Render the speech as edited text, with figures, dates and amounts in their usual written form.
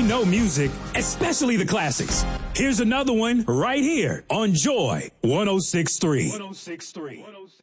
We know music, especially the classics. Here's another one right here on Joy 106.3.